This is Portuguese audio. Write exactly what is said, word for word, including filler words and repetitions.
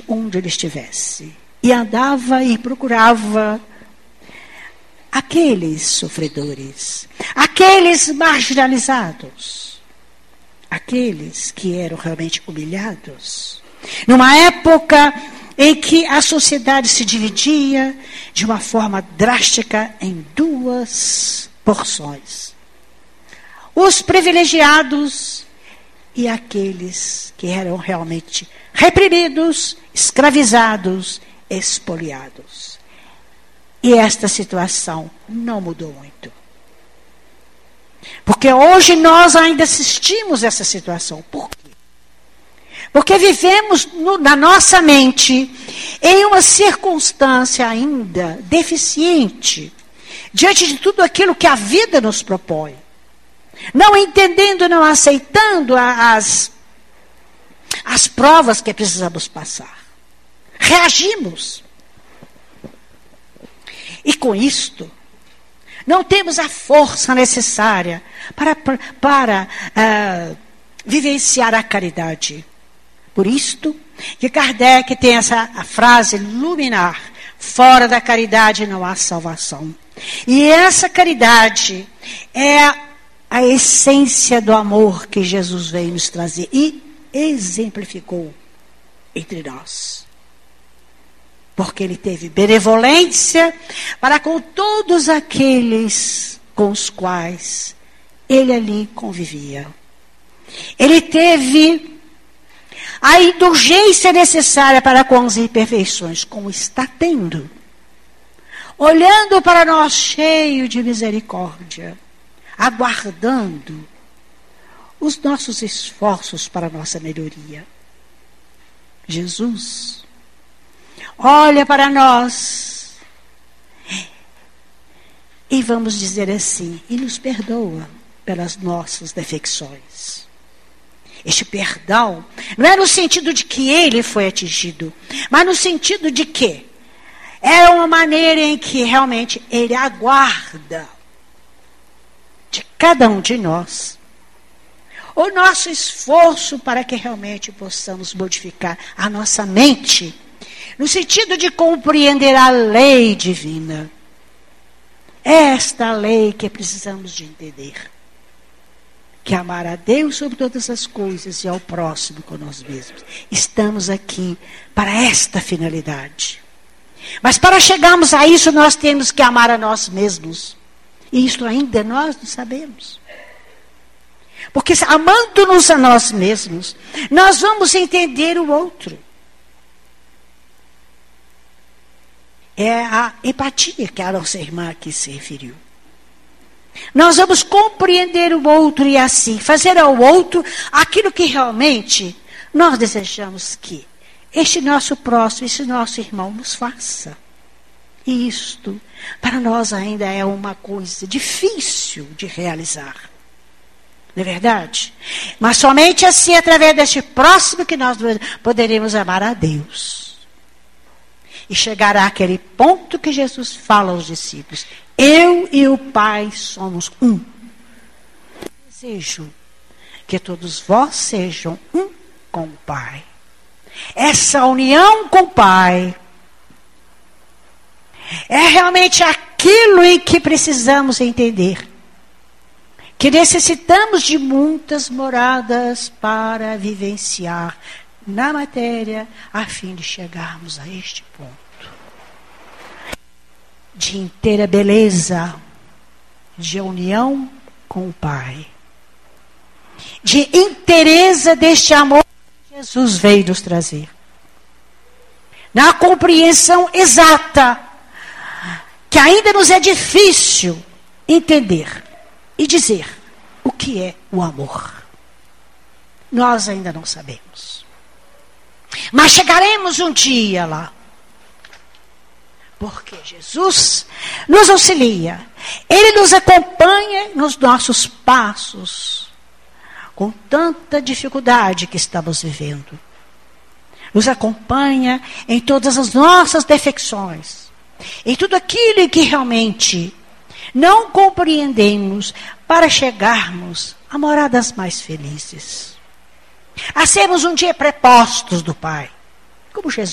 onde ele estivesse. E andava e procurava aqueles sofredores, aqueles marginalizados, aqueles que eram realmente humilhados. Numa época em que a sociedade se dividia de uma forma drástica em duas porções: os privilegiados e aqueles que eram realmente reprimidos, escravizados, expoliados. E esta situação não mudou muito. Porque hoje nós ainda assistimos essa situação. Por quê? Porque vivemos no, na nossa mente em uma circunstância ainda deficiente diante de tudo aquilo que a vida nos propõe. Não entendendo, não aceitando as, as provas que precisamos passar. Reagimos. E com isto, não temos a força necessária para, para, para uh, vivenciar a caridade. Por isto que Kardec tem essa a frase luminar: fora da caridade não há salvação. E essa caridade é a essência do amor que Jesus veio nos trazer e exemplificou entre nós. Porque ele teve benevolência para com todos aqueles com os quais ele ali convivia. Ele teve a indulgência necessária para com as imperfeições, como está tendo. Olhando para nós cheio de misericórdia, aguardando os nossos esforços para a nossa melhoria. Jesus olha para nós e vamos dizer assim, e nos perdoa pelas nossas defecções. Este perdão não é no sentido de que ele foi atingido, mas no sentido de que é uma maneira em que realmente ele aguarda de cada um de nós o nosso esforço para que realmente possamos modificar a nossa mente, no sentido de compreender a lei divina. Esta lei que precisamos de entender. Que amar a Deus sobre todas as coisas e ao próximo com nós mesmos. Estamos aqui para esta finalidade. Mas para chegarmos a isso, nós temos que amar a nós mesmos. E isso ainda nós não sabemos. Porque amando-nos a nós mesmos, nós vamos entender o outro. É a empatia que a nossa irmã aqui se referiu. Nós vamos compreender o outro e assim fazer ao outro aquilo que realmente nós desejamos que este nosso próximo, este nosso irmão nos faça. E isto, para nós ainda é uma coisa difícil de realizar. Não é verdade? Mas somente assim, através deste próximo, que nós poderemos amar a Deus. E chegar àquele ponto que Jesus fala aos discípulos: eu e o Pai somos um. Desejo que todos vós sejam um com o Pai. Essa união com o Pai é realmente aquilo em que precisamos entender. Que necessitamos de muitas moradas para vivenciar na matéria, a fim de chegarmos a este ponto. De inteira beleza, de união com o Pai. De inteireza deste amor que Jesus veio nos trazer. Na compreensão exata, que ainda nos é difícil entender e dizer o que é o amor. Nós ainda não sabemos. Mas chegaremos um dia lá. Porque Jesus nos auxilia. Ele nos acompanha nos nossos passos. Com tanta dificuldade que estamos vivendo. Nos acompanha em todas as nossas defecções. Em tudo aquilo que realmente não compreendemos para chegarmos a moradas mais felizes. A sermos um dia prepostos do Pai. Como Jesus.